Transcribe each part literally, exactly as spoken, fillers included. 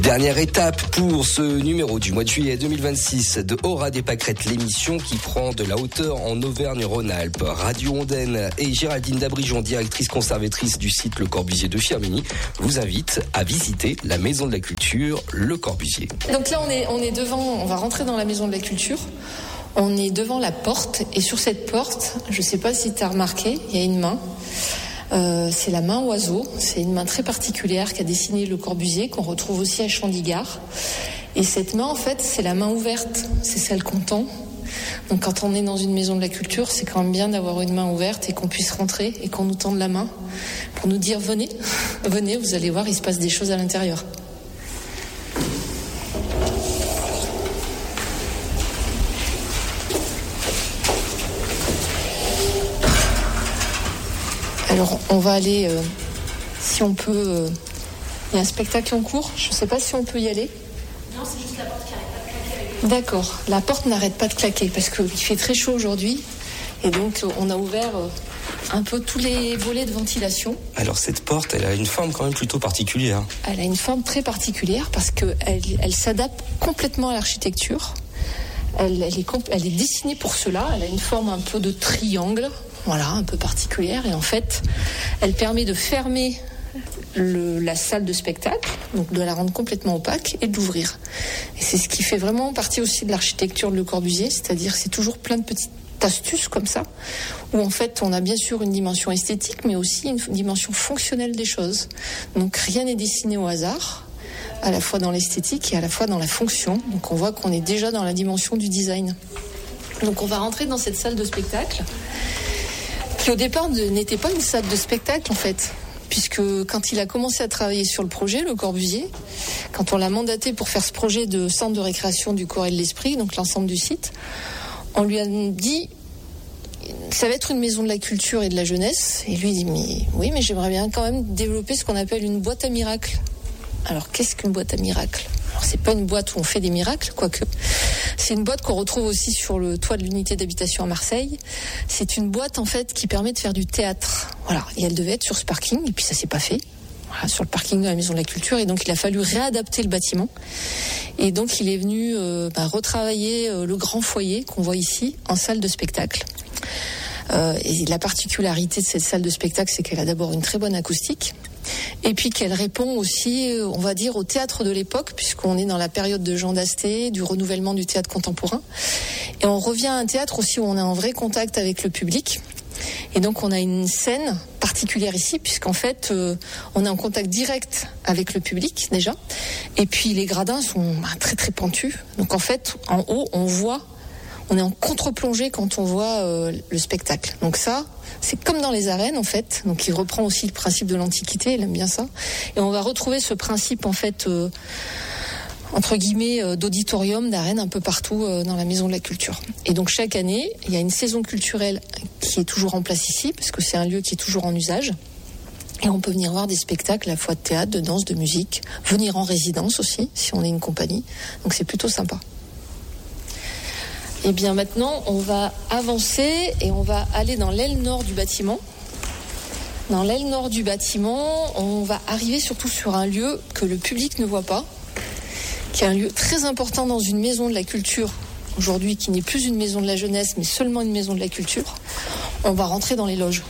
Dernière étape pour ce numéro du mois de juillet deux mille vingt-six de Aura des Pâquerettes, l'émission qui prend de la hauteur en Auvergne-Rhône-Alpes. Radio Ondaine et Géraldine Dabrijon, directrice conservatrice du site Le Corbusier de Firminy, vous invitent à visiter la Maison de la Culture, Le Corbusier. Donc là, on est, on est devant, on va rentrer dans la Maison de la Culture. On est devant la porte et sur cette porte, je ne sais pas si tu as remarqué, il y a une main. Euh, c'est la main oiseau, c'est une main très particulière qu'a dessinée Le Corbusier, qu'on retrouve aussi à Chandigard. Et cette main, en fait, c'est la main ouverte, c'est celle qu'on tend. Donc quand on est dans une maison de la culture, c'est quand même bien d'avoir une main ouverte et qu'on puisse rentrer et qu'on nous tende la main pour nous dire « venez, venez, vous allez voir, il se passe des choses à l'intérieur ». Alors, on va aller, euh, si on peut... Euh, il y a un spectacle en cours, je ne sais pas si on peut y aller. Non, c'est juste la porte qui n'arrête pas de claquer. D'accord, la porte n'arrête pas de claquer parce qu'il fait très chaud aujourd'hui. Et donc, on a ouvert euh, un peu tous les volets de ventilation. Alors, cette porte, elle a une forme quand même plutôt particulière. Elle a une forme très particulière parce qu'elle elle s'adapte complètement à l'architecture. Elle, elle, est, elle est dessinée pour cela. Elle a une forme un peu de triangle. Voilà, un peu particulière. Et en fait, elle permet de fermer le, la salle de spectacle, donc de la rendre complètement opaque et de l'ouvrir. Et c'est ce qui fait vraiment partie aussi de l'architecture de Le Corbusier, c'est-à-dire c'est toujours plein de petites astuces comme ça, où en fait on a bien sûr une dimension esthétique, mais aussi une dimension fonctionnelle des choses. Donc rien n'est dessiné au hasard, à la fois dans l'esthétique et à la fois dans la fonction. Donc on voit qu'on est déjà dans la dimension du design. Donc on va rentrer dans cette salle de spectacle, qui au départ n'était pas une salle de spectacle en fait, puisque quand il a commencé à travailler sur le projet, Le Corbusier, quand on l'a mandaté pour faire ce projet de centre de récréation du corps et de l'esprit, donc l'ensemble du site, on lui a dit ça va être une maison de la culture et de la jeunesse, et lui il dit mais oui mais j'aimerais bien quand même développer ce qu'on appelle une boîte à miracles. Alors qu'est-ce qu'une boîte à miracles ? Alors c'est pas une boîte où on fait des miracles, quoique. C'est une boîte qu'on retrouve aussi sur le toit de l'unité d'habitation à Marseille. C'est une boîte en fait qui permet de faire du théâtre. Voilà, et elle devait être sur ce parking, et puis ça s'est pas fait. Voilà, sur le parking de la Maison de la Culture, et donc il a fallu réadapter le bâtiment. Et donc il est venu euh, bah, retravailler euh, le grand foyer qu'on voit ici en salle de spectacle. Euh, et la particularité de cette salle de spectacle, c'est qu'elle a d'abord une très bonne acoustique, et puis qu'elle répond aussi, on va dire, au théâtre de l'époque, puisqu'on est dans la période de Jean Dasté, du renouvellement du théâtre contemporain. Et on revient à un théâtre aussi où on est en vrai contact avec le public. Et donc on a une scène particulière ici, puisqu'en fait, euh, on est en contact direct avec le public déjà. Et puis les gradins sont bah, très très pentus. Donc en fait, en haut, on voit... On est en contre-plongée quand on voit euh, le spectacle. Donc ça, c'est comme dans les arènes en fait. Donc il reprend aussi le principe de l'Antiquité, il aime bien ça. Et on va retrouver ce principe en fait, euh, entre guillemets, euh, d'auditorium, d'arène un peu partout euh, dans la Maison de la Culture. Et donc chaque année, il y a une saison culturelle qui est toujours en place ici, parce que c'est un lieu qui est toujours en usage. Et on peut venir voir des spectacles à la fois de théâtre, de danse, de musique. Venir en résidence aussi, si on est une compagnie. Donc c'est plutôt sympa. Et bien maintenant, on va avancer et on va aller dans l'aile nord du bâtiment. Dans l'aile nord du bâtiment, on va arriver surtout sur un lieu que le public ne voit pas, qui est un lieu très important dans une maison de la culture, aujourd'hui qui n'est plus une maison de la jeunesse, mais seulement une maison de la culture. On va rentrer dans les loges.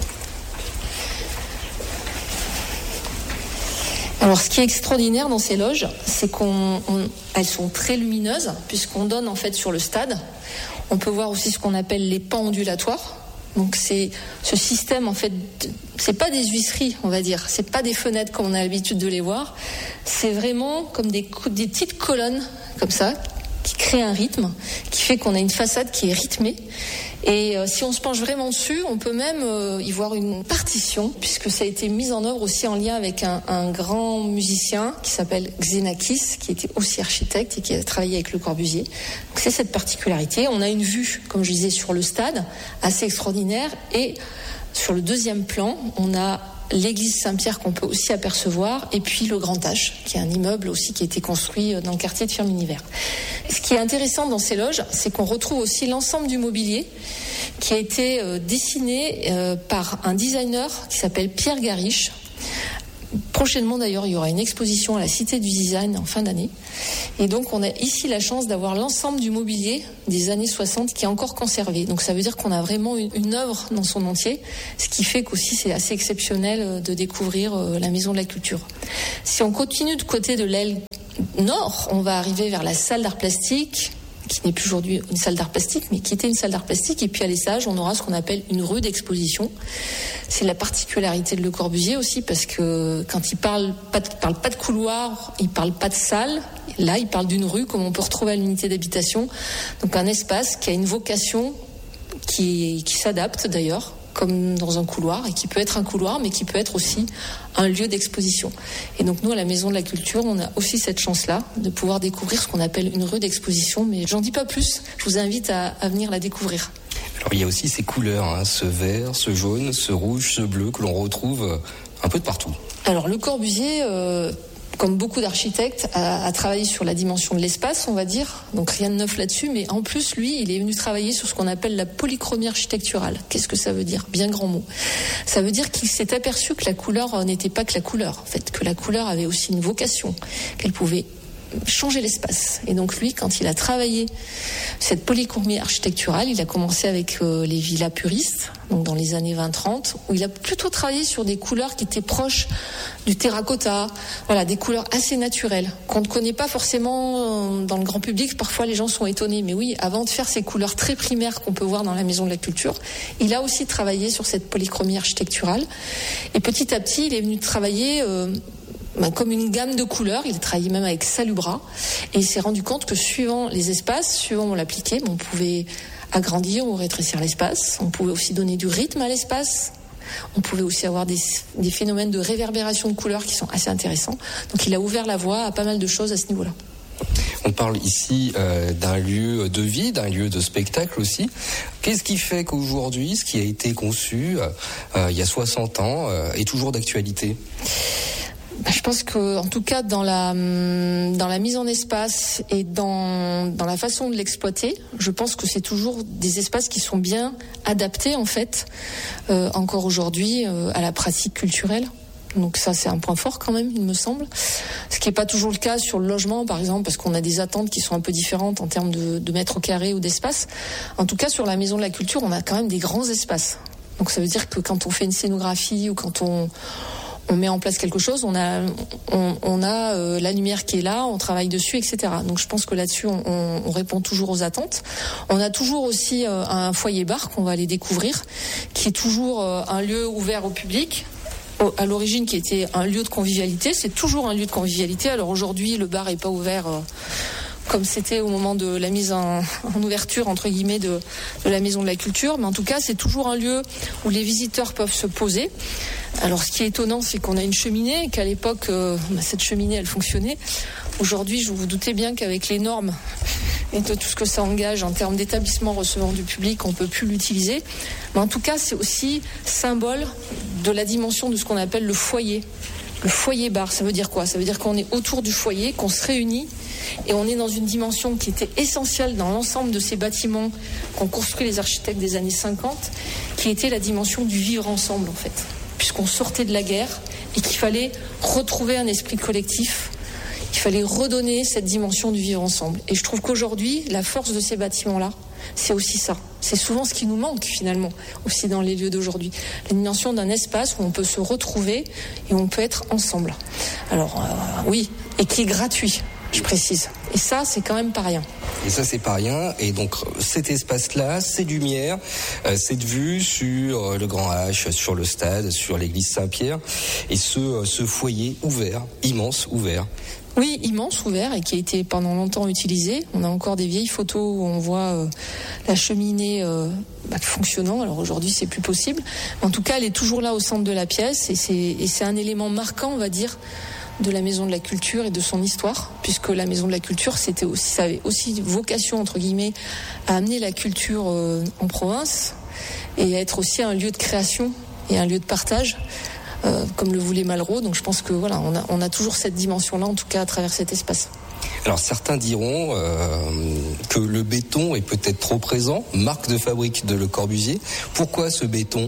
Alors, ce qui est extraordinaire dans ces loges, c'est qu'on, on, elles sont très lumineuses, puisqu'on donne en fait sur le stade. On peut voir aussi ce qu'on appelle les pans ondulatoires. Donc, c'est ce système en fait, c'est pas des huisseries, on va dire, c'est pas des fenêtres comme on a l'habitude de les voir. C'est vraiment comme des, des petites colonnes comme ça, qui créent un rythme, qui fait qu'on a une façade qui est rythmée. Et euh, si on se penche vraiment dessus, on peut même euh, y voir une partition, puisque ça a été mis en œuvre aussi en lien avec un, un grand musicien qui s'appelle Xenakis, qui était aussi architecte et qui a travaillé avec Le Corbusier. Donc c'est cette particularité. On a une vue, comme je disais, sur le stade, assez extraordinaire. Et sur le deuxième plan, on a l'église Saint-Pierre qu'on peut aussi apercevoir, et puis le Grand H, qui est un immeuble aussi qui a été construit dans le quartier de Firminy-Vert. Ce qui est intéressant dans ces loges, c'est qu'on retrouve aussi l'ensemble du mobilier qui a été euh, dessiné euh, par un designer qui s'appelle Pierre Gariche. Prochainement d'ailleurs, il y aura une exposition à la Cité du Design en fin d'année. Et donc on a ici la chance d'avoir l'ensemble du mobilier des années soixante qui est encore conservé. Donc ça veut dire qu'on a vraiment une, une œuvre dans son entier, ce qui fait qu'aussi c'est assez exceptionnel de découvrir la Maison de la Culture. Si on continue de côté de l'aile nord, on va arriver vers la salle d'art plastique, qui n'est plus aujourd'hui une salle d'art plastique, mais qui était une salle d'art plastique. Et puis à l'essage, on aura ce qu'on appelle une rue d'exposition. C'est la particularité de Le Corbusier aussi, parce que quand il parle pas de, il parle pas de couloir, il parle pas de salle. Là, il parle d'une rue, comme on peut retrouver à l'unité d'habitation. Donc un espace qui a une vocation qui, qui s'adapte d'ailleurs, comme dans un couloir, et qui peut être un couloir, mais qui peut être aussi un lieu d'exposition. Et donc nous, à la Maison de la Culture, on a aussi cette chance-là de pouvoir découvrir ce qu'on appelle une rue d'exposition, mais j'en dis pas plus, je vous invite à, à venir la découvrir. Alors il y a aussi ces couleurs, hein, ce vert, ce jaune, ce rouge, ce bleu, que l'on retrouve un peu de partout. Alors Le Corbusier... Euh, comme beaucoup d'architectes, a, a travaillé sur la dimension de l'espace, on va dire. Donc rien de neuf là-dessus, mais en plus, lui, il est venu travailler sur ce qu'on appelle la polychromie architecturale. Qu'est-ce que ça veut dire ? Bien grand mot. Ça veut dire qu'il s'est aperçu que la couleur n'était pas que la couleur, en fait, que la couleur avait aussi une vocation, qu'elle pouvait changer l'espace. Et donc lui, quand il a travaillé cette polychromie architecturale, il a commencé avec euh, les villas puristes, donc dans les années vingt trente, où il a plutôt travaillé sur des couleurs qui étaient proches du terracotta, voilà, des couleurs assez naturelles, qu'on ne connaît pas forcément euh, dans le grand public. Parfois les gens sont étonnés, mais oui, avant de faire ces couleurs très primaires qu'on peut voir dans la Maison de la Culture, il a aussi travaillé sur cette polychromie architecturale. Et petit à petit, il est venu travailler... Euh, Ben, comme une gamme de couleurs. Il a travaillé même avec Salubra et il s'est rendu compte que suivant les espaces, suivant où on l'appliquait, on pouvait agrandir ou rétrécir l'espace, on pouvait aussi donner du rythme à l'espace, on pouvait aussi avoir des, des phénomènes de réverbération de couleurs qui sont assez intéressants. Donc il a ouvert la voie à pas mal de choses à ce niveau-là. On parle ici euh, d'un lieu de vie, d'un lieu de spectacle aussi. Qu'est-ce qui fait qu'aujourd'hui, ce qui a été conçu euh, il y a soixante ans euh, est toujours d'actualité ? Je pense que, en tout cas, dans la dans la mise en espace et dans dans la façon de l'exploiter, je pense que c'est toujours des espaces qui sont bien adaptés en fait, euh, encore aujourd'hui, euh, à la pratique culturelle. Donc ça, c'est un point fort quand même, il me semble. Ce qui n'est pas toujours le cas sur le logement, par exemple, parce qu'on a des attentes qui sont un peu différentes en termes de, de mètres carrés ou d'espace. En tout cas, sur la Maison de la Culture, on a quand même des grands espaces. Donc ça veut dire que quand on fait une scénographie ou quand on on met en place quelque chose, on a, on, on a euh, la lumière qui est là, on travaille dessus, et cetera. Donc je pense que là-dessus, on, on, on répond toujours aux attentes. On a toujours aussi euh, un foyer bar qu'on va aller découvrir, qui est toujours euh, un lieu ouvert au public. À l'origine, qui était un lieu de convivialité, c'est toujours un lieu de convivialité. Alors aujourd'hui, le bar est pas ouvert euh, comme c'était au moment de la mise en, en ouverture entre guillemets de, de la Maison de la Culture, mais en tout cas, c'est toujours un lieu où les visiteurs peuvent se poser. Alors, ce qui est étonnant, c'est qu'on a une cheminée, et qu'à l'époque, euh, bah, cette cheminée, elle fonctionnait. Aujourd'hui, je vous doutez bien qu'avec les normes et de tout ce que ça engage en termes d'établissement recevant du public, on ne peut plus l'utiliser. Mais en tout cas, c'est aussi symbole de la dimension de ce qu'on appelle le foyer. Le foyer bar, ça veut dire quoi ? Ça veut dire qu'on est autour du foyer, qu'on se réunit, et on est dans une dimension qui était essentielle dans l'ensemble de ces bâtiments qu'ont construit les architectes des années cinquante, qui était la dimension du vivre ensemble, en fait. Puisqu'on sortait de la guerre et qu'il fallait retrouver un esprit collectif, il fallait redonner cette dimension du vivre ensemble. Et je trouve qu'aujourd'hui, la force de ces bâtiments-là, c'est aussi ça. C'est souvent ce qui nous manque finalement, aussi dans les lieux d'aujourd'hui. La dimension d'un espace où on peut se retrouver et où on peut être ensemble. Alors euh, oui, et qui est gratuit, je précise. Et ça, c'est quand même pas rien. Et ça, c'est pas rien. Et donc, cet espace-là, ces lumières, euh, cette vue sur euh, le Grand H, sur le stade, sur l'église Saint-Pierre, et ce, euh, ce foyer ouvert, immense, ouvert. Oui, immense, ouvert, et qui a été pendant longtemps utilisé. On a encore des vieilles photos où on voit euh, la cheminée euh, bah, fonctionnant. Alors aujourd'hui, c'est plus possible. En tout cas, elle est toujours là au centre de la pièce, et c'est, et c'est un élément marquant, on va dire, de la Maison de la Culture et de son histoire, puisque la Maison de la Culture, c'était aussi, ça avait aussi vocation, entre guillemets, à amener la culture euh, en province, et à être aussi un lieu de création et un lieu de partage. Euh, comme le voulait Malraux. Donc je pense que voilà, on a, on a toujours cette dimension-là, en tout cas à travers cet espace. Alors certains diront euh, que le béton est peut-être trop présent, marque de fabrique de Le Corbusier. Pourquoi ce béton ?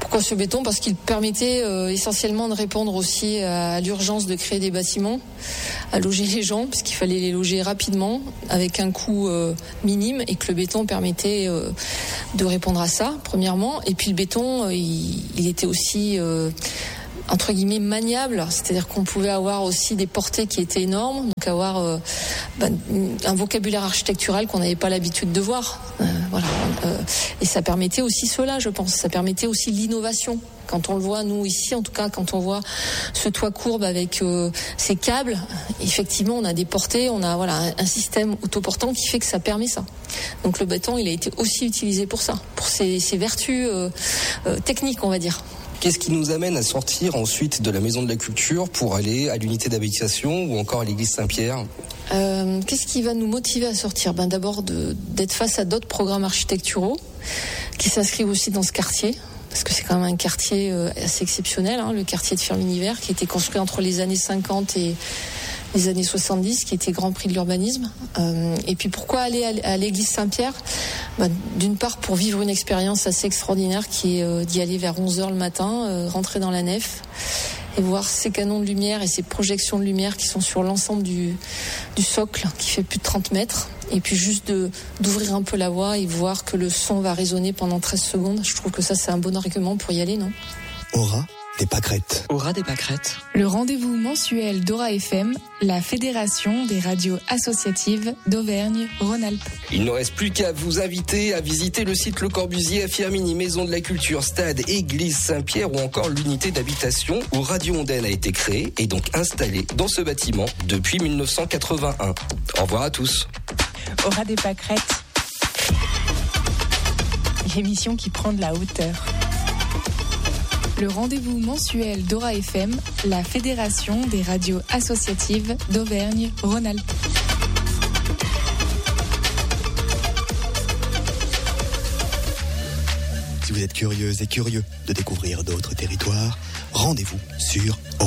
Pourquoi ce béton ? Parce qu'il permettait euh, essentiellement de répondre aussi à l'urgence de créer des bâtiments, à loger les gens, parce qu'il fallait les loger rapidement, avec un coût euh, minime, et que le béton permettait euh, de répondre à ça, premièrement. Et puis le béton, euh, il, il était aussi... Euh, entre guillemets maniable, c'est-à-dire qu'on pouvait avoir aussi des portées qui étaient énormes, donc avoir euh, ben, un vocabulaire architectural qu'on n'avait pas l'habitude de voir. Euh, voilà. Euh, et ça permettait aussi cela, je pense. Ça permettait aussi l'innovation. Quand on le voit, nous ici, en tout cas, quand on voit ce toit courbe avec euh, ces câbles, effectivement, on a des portées, on a voilà un, un système autoportant qui fait que ça permet ça. Donc le béton, il a été aussi utilisé pour ça, pour ses, ses vertus euh, euh, techniques, on va dire. Qu'est-ce qui nous amène à sortir ensuite de la Maison de la Culture pour aller à l'unité d'habitation ou encore à l'église Saint-Pierre ? euh, Qu'est-ce qui va nous motiver à sortir ? Ben d'abord de, d'être face à d'autres programmes architecturaux qui s'inscrivent aussi dans ce quartier. Parce que c'est quand même un quartier assez exceptionnel, hein, le quartier de Firmin-Hiver, qui a été construit entre les années cinquante et les années soixante-dix, qui était Grand Prix de l'urbanisme. Euh, et puis pourquoi aller à l'église Saint-Pierre ? Ben, d'une part pour vivre une expérience assez extraordinaire qui est euh, d'y aller vers onze heures le matin, euh, rentrer dans la nef et voir ces canons de lumière et ces projections de lumière qui sont sur l'ensemble du, du socle, qui fait plus de trente mètres. Et puis juste de, d'ouvrir un peu la voie et voir que le son va résonner pendant treize secondes. Je trouve que ça, c'est un bon argument pour y aller, non ? Aura des pâquerettes. Aura des pâquerettes. Le rendez-vous mensuel d'Aura F M, la fédération des radios associatives d'Auvergne-Rhône-Alpes. Il ne reste plus qu'à vous inviter à visiter le site Le Corbusier à Firminy, Maison de la Culture, Stade, Église Saint-Pierre ou encore l'unité d'habitation où Radio Ondaine a été créée et donc installée dans ce bâtiment depuis mille neuf cent quatre-vingt-un. Au revoir à tous. Aura des pâquerettes. L'émission qui prend de la hauteur. Le rendez-vous mensuel d'Aura F M, la fédération des radios associatives d'Auvergne-Rhône-Alpes. Si vous êtes curieuse et curieux de découvrir d'autres territoires, rendez-vous sur Aura.